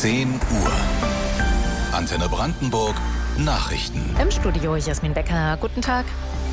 10 Uhr. Antenne Brandenburg Nachrichten. Im Studio Jasmin Becker. Guten Tag.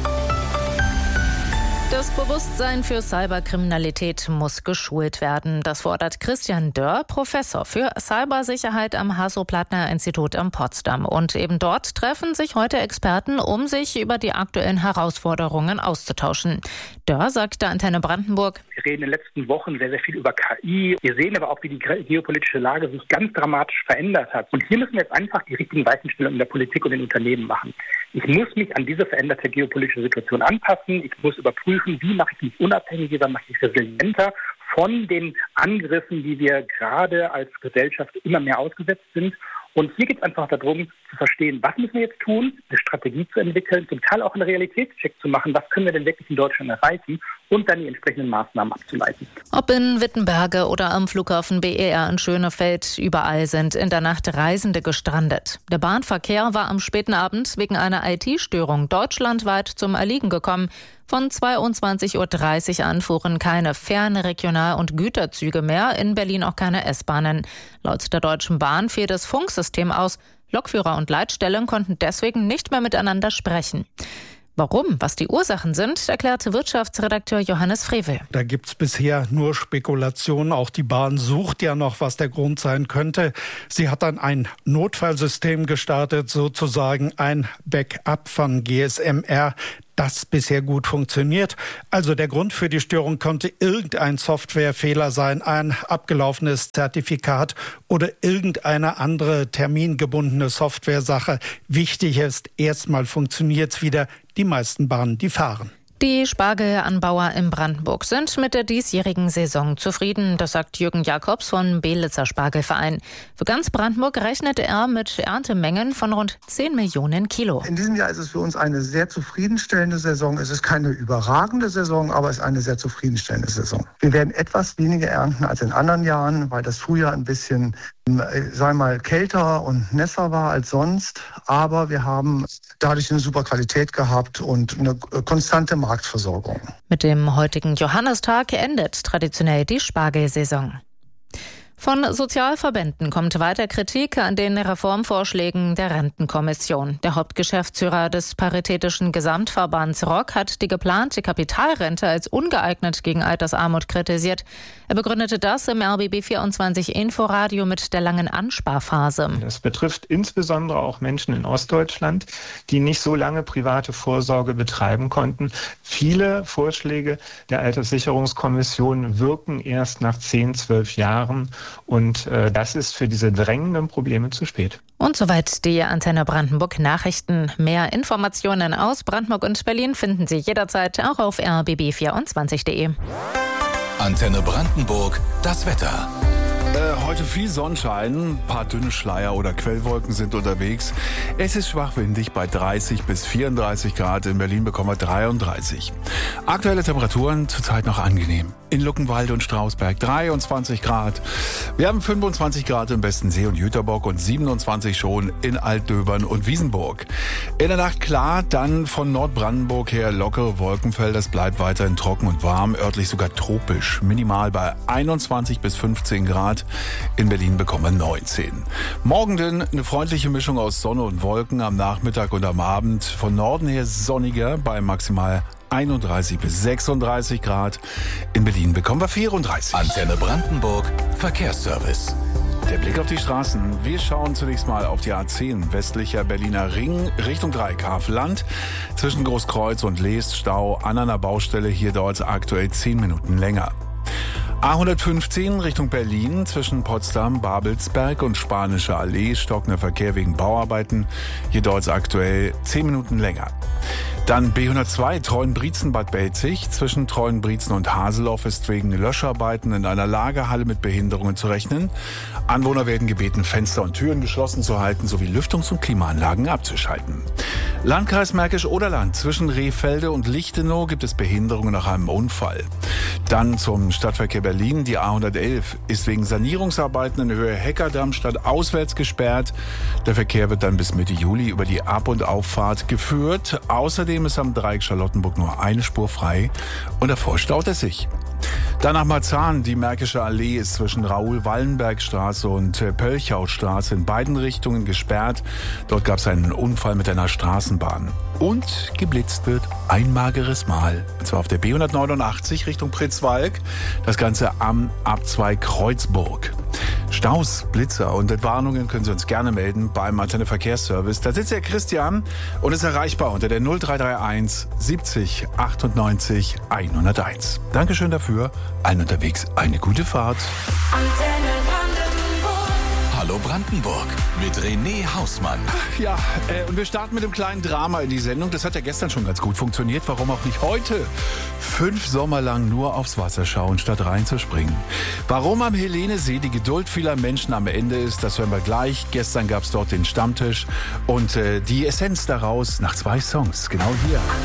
Das Bewusstsein für Cyberkriminalität muss geschult werden. Das fordert Christian Dörr, Professor für Cybersicherheit am Hasso-Plattner-Institut in Potsdam. Und eben dort treffen sich heute Experten, um sich über die aktuellen Herausforderungen auszutauschen. Dörr sagt der Antenne Brandenburg: Wir reden in den letzten Wochen sehr, sehr viel über KI. Wir sehen aber auch, wie die geopolitische Lage sich ganz dramatisch verändert hat. Und hier müssen wir jetzt einfach die richtigen Weichenstellungen in der Politik und in den Unternehmen machen. Ich muss mich an diese veränderte geopolitische Situation anpassen. Ich muss überprüfen, wie mache ich mich unabhängiger, mache ich resilienter von den Angriffen, die wir gerade als Gesellschaft immer mehr ausgesetzt sind. Und hier geht es einfach darum, zu verstehen, was müssen wir jetzt tun, eine Strategie zu entwickeln, zum Teil auch einen Realitätscheck zu machen, was können wir denn wirklich in Deutschland erreichen und dann die entsprechenden Maßnahmen abzuleiten. Ob in Wittenberge oder am Flughafen BER in Schönefeld, überall sind in der Nacht Reisende gestrandet. Der Bahnverkehr war am späten Abend wegen einer IT-Störung deutschlandweit zum Erliegen gekommen. Von 22.30 Uhr an fuhren keine Fern-, Regional- und Güterzüge mehr, in Berlin auch keine S-Bahnen. Laut der Deutschen Bahn fiel das Funksystem aus. Lokführer und Leitstellen konnten deswegen nicht mehr miteinander sprechen. Warum, was die Ursachen sind, erklärte Wirtschaftsredakteur Johannes Frevel. Da gibt's bisher nur Spekulationen. Auch die Bahn sucht ja noch, was der Grund sein könnte. Sie hat dann ein Notfallsystem gestartet, sozusagen ein Backup von GSM-R, das bisher gut funktioniert. Also der Grund für die Störung konnte irgendein Softwarefehler sein, ein abgelaufenes Zertifikat oder irgendeine andere termingebundene Softwaresache. Wichtig ist, erstmal funktioniert's wieder. Die meisten Bahnen, die fahren. Die Spargelanbauer in Brandenburg sind mit der diesjährigen Saison zufrieden. Das sagt Jürgen Jakobs vom Belitzer Spargelverein. Für ganz Brandenburg rechnete er mit Erntemengen von rund 10 Millionen Kilo. In diesem Jahr ist es für uns eine sehr zufriedenstellende Saison. Es ist keine überragende Saison, aber es ist eine sehr zufriedenstellende Saison. Wir werden etwas weniger ernten als in anderen Jahren, weil das Frühjahr ein bisschen, kälter und nässer war als sonst. Aber wir haben dadurch eine super Qualität gehabt und eine konstante Marktversorgung. Mit dem heutigen Johannistag endet traditionell die Spargelsaison. Von Sozialverbänden kommt weiter Kritik an den Reformvorschlägen der Rentenkommission. Der Hauptgeschäftsführer des Paritätischen Gesamtverbands ROC hat die geplante Kapitalrente als ungeeignet gegen Altersarmut kritisiert. Er begründete das im RBB 24 Inforadio mit der langen Ansparphase. Das betrifft insbesondere auch Menschen in Ostdeutschland, die nicht so lange private Vorsorge betreiben konnten. Viele Vorschläge der Alterssicherungskommission wirken erst nach 10, 12 Jahren. Und das ist für diese drängenden Probleme zu spät. Und soweit die Antenne Brandenburg Nachrichten. Mehr Informationen aus Brandenburg und Berlin finden Sie jederzeit auch auf rbb24.de. Antenne Brandenburg, das Wetter. Heute viel Sonnenschein, ein paar dünne Schleier oder Quellwolken sind unterwegs. Es ist schwach windig bei 30 bis 34 Grad. In Berlin bekommen wir 33. Aktuelle Temperaturen zurzeit noch angenehm. In Luckenwalde und Strausberg 23 Grad. Wir haben 25 Grad im Bestensee und Jüterbock und 27 schon in Altdöbern und Wiesenburg. In der Nacht klar, dann von Nordbrandenburg her lockere Wolkenfelder. Es bleibt weiterhin trocken und warm, örtlich sogar tropisch. Minimal bei 21 bis 15 Grad. In Berlin bekommen wir 19. Morgen dann eine freundliche Mischung aus Sonne und Wolken am Nachmittag und am Abend. Von Norden her sonniger bei maximal 31 bis 36 Grad. In Berlin bekommen wir 34. Antenne Brandenburg Verkehrsservice. Der Blick auf die Straßen. Wir schauen zunächst mal auf die A10, westlicher Berliner Ring, Richtung Dreieckhafen-Land. Zwischen Großkreuz und Leest Stau an einer Baustelle. Hier dauert es aktuell 10 Minuten länger. A115 Richtung Berlin zwischen Potsdam, Babelsberg und Spanische Allee. Stockender Verkehr wegen Bauarbeiten. Hier dauert es aktuell 10 Minuten länger. Dann B102 Treuenbrietzen-Bad Belzig. Zwischen Treuenbrietzen und Haseloff ist wegen Löscharbeiten in einer Lagerhalle mit Behinderungen zu rechnen. Anwohner werden gebeten, Fenster und Türen geschlossen zu halten sowie Lüftungs- und Klimaanlagen abzuschalten. Landkreis Märkisch-Oderland. Zwischen Rehfelde und Lichtenau gibt es Behinderungen nach einem Unfall. Dann zum Stadtverkehr Berlin. Die A111 ist wegen Sanierungsarbeiten in Höhe Heckerdamm stadtauswärts gesperrt. Der Verkehr wird dann bis Mitte Juli über die Ab- und Auffahrt geführt. Außerdem ist am Dreieck Charlottenburg nur eine Spur frei und davor staut es sich. Dann nach Marzahn. Die Märkische Allee ist zwischen Raoul-Wallenberg-Straße und Pölchau-Straße in beiden Richtungen gesperrt. Dort gab es einen Unfall mit einer Straßenbahn. Und geblitzt wird ein mageres Mal. Und zwar auf der B189 Richtung Pritzwalk. Das Ganze am Abzweig Kreuzburg. Staus, Blitzer und Entwarnungen können Sie uns gerne melden beim Antenne Verkehrsservice. Da sitzt der Christian und ist erreichbar unter der 0331 70 98 101. Dankeschön dafür. Allen unterwegs eine gute Fahrt. Antenne Brandenburg. Hallo Brandenburg mit René Hausmann. Ja, und wir starten mit einem kleinen Drama in die Sendung. Das hat ja gestern schon ganz gut funktioniert. Warum auch nicht heute? 5 Sommer lang nur aufs Wasser schauen, statt reinzuspringen. Warum am Helenesee die Geduld vieler Menschen am Ende ist, das hören wir gleich. Gestern gab es dort den Stammtisch und die Essenz daraus nach 2 Songs. Genau hier.